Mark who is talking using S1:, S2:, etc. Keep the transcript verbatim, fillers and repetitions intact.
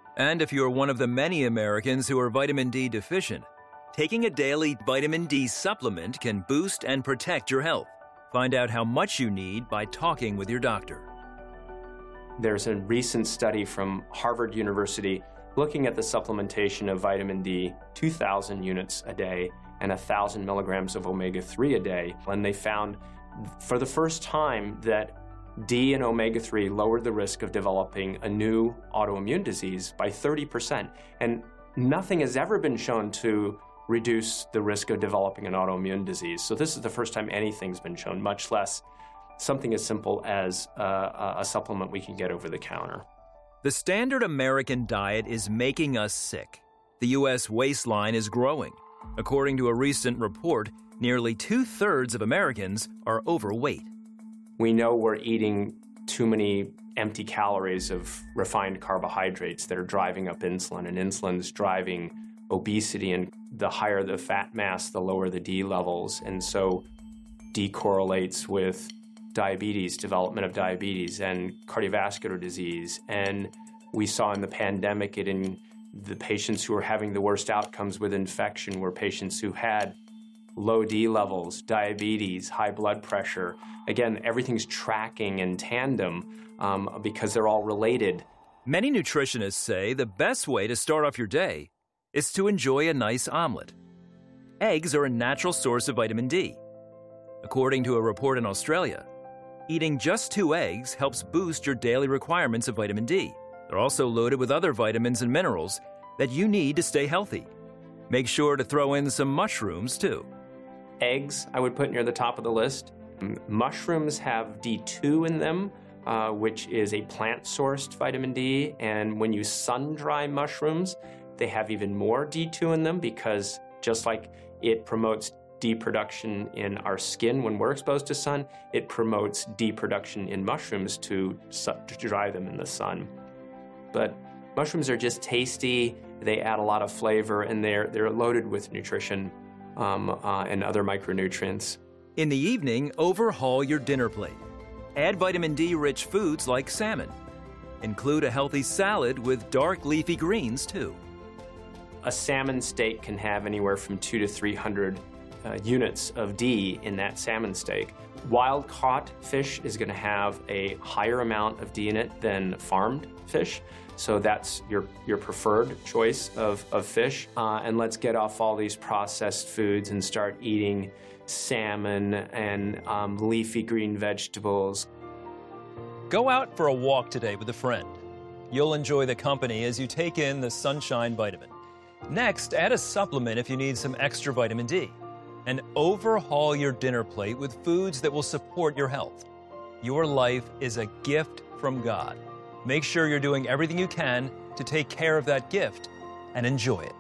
S1: And if you're one of the many Americans who are vitamin D deficient, taking a daily vitamin D supplement can boost and protect your health. Find out how much you need by talking with your doctor.
S2: There's a recent study from Harvard University looking at the supplementation of vitamin D, two thousand units a day and one thousand milligrams of omega three a day. And they found for the first time that D and omega three lowered the risk of developing a new autoimmune disease by thirty percent. And nothing has ever been shown to reduce the risk of developing an autoimmune disease. So this is the first time anything's been shown, much less something as simple as uh, a supplement we can get over the counter.
S1: The standard American diet is making us sick. The U S waistline is growing. According to a recent report, nearly two-thirds of Americans are overweight.
S2: We know we're eating too many empty calories of refined carbohydrates that are driving up insulin, and insulin's driving obesity, and the higher the fat mass, the lower the D levels, and so D correlates with diabetes, development of diabetes, and cardiovascular disease. And we saw in the pandemic it in the patients who were having the worst outcomes with infection were patients who had low D levels, diabetes, high blood pressure. Again, everything's tracking in tandem um, because they're all related.
S1: Many nutritionists say the best way to start off your day is to enjoy a nice omelet. Eggs are a natural source of vitamin D. According to a report in Australia, eating just two eggs helps boost your daily requirements of vitamin D. They're also loaded with other vitamins and minerals that you need to stay healthy. Make sure to throw in some mushrooms, too.
S2: Eggs, I would put near the top of the list. Mushrooms have D two in them, uh, which is a plant-sourced vitamin D. And when you sun-dry mushrooms, they have even more D two in them because just like it promotes D production in our skin when we're exposed to sun, it promotes D production in mushrooms to, to dry them in the sun. But mushrooms are just tasty, they add a lot of flavor, and they're, they're loaded with nutrition um, uh, and other micronutrients.
S1: In the evening, overhaul your dinner plate. Add vitamin D-rich foods like salmon. Include a healthy salad with dark leafy greens, too.
S2: A salmon steak can have anywhere from two to three hundred uh, units of D in that salmon steak. Wild-caught fish is going to have a higher amount of D in it than farmed fish, so that's your, your preferred choice of, of fish. Uh, and let's get off all these processed foods and start eating salmon and um, leafy green vegetables.
S1: Go out for a walk today with a friend. You'll enjoy the company as you take in the sunshine vitamin. Next, add a supplement if you need some extra vitamin D. And overhaul your dinner plate with foods that will support your health. Your life is a gift from God. Make sure you're doing everything you can to take care of that gift and enjoy it.